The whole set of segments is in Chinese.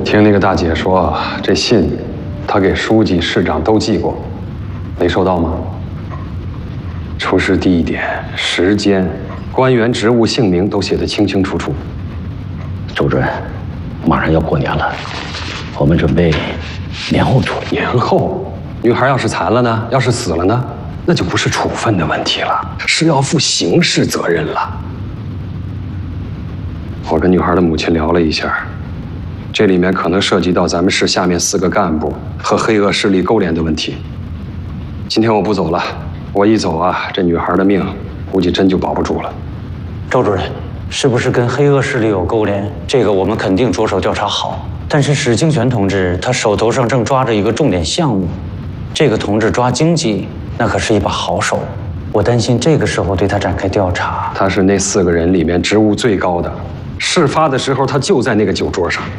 听那个大姐说，这信她给书记、市长都寄过，没收到吗？出事地点、时间、官员职务、姓名都写得清清楚楚。 周主任，马上要过年了，我们准备年后处理。 年后，女孩要是残了呢？要是死了呢？那就不是处分的问题了，是要负刑事责任了。我跟女孩的母亲聊了一下，这里面可能涉及到咱们市下面4个干部和黑恶势力勾连的问题。今天我不走了，我一走啊，这女孩的命估计真就保不住了。 周主任，是不是跟黑恶势力有勾连？这个我们肯定着手调查好。但是史清泉同志他手头上正抓着一个重点项目，这个同志抓经济那可是一把好手，我担心这个时候对他展开调查。 他是那4个人里面职务最高的，事发的时候他就在那个酒桌上。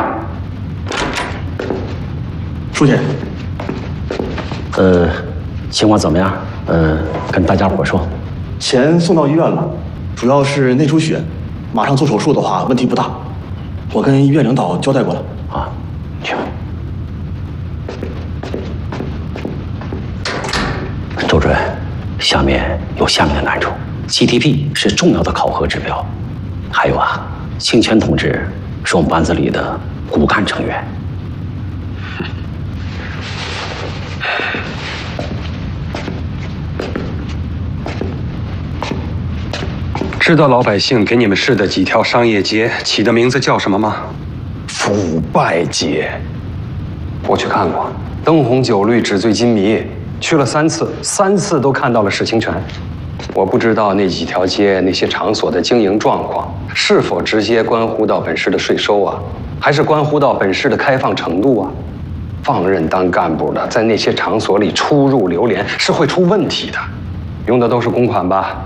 书记， 情况怎么样？跟大家伙说。 钱送到医院了，主要是内出血，马上做手术的话问题不大。我跟医院领导交代过了。 啊，去吧。周主任，下面有下面的难处 ，CTP 是重要的考核指标，还有啊，清泉同志是我们班子里的骨干成员。 知道老百姓给你们市的几条商业街起的名字叫什么吗？腐败街。我去看过，灯红酒绿，纸醉金迷，去了3次，3次都看到了史清泉。我不知道那几条街那些场所的经营状况是否直接关乎到本市的税收啊，还是关乎到本市的开放程度啊？放任当干部的在那些场所里出入流连是会出问题的，用的都是公款吧？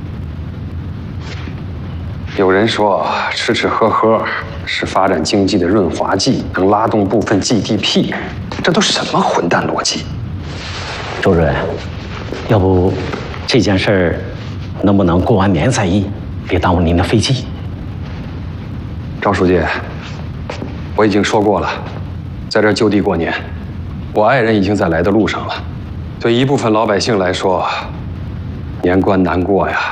有人说吃吃喝喝是发展经济的润滑剂，能拉动部分 GDP， 这都什么混蛋逻辑？ 周主任，要不这件事儿能不能过完年再议，别耽误您的飞机？ 赵书记，我已经说过了，在这儿就地过年，我爱人已经在来的路上了。对一部分老百姓来说，年关难过呀。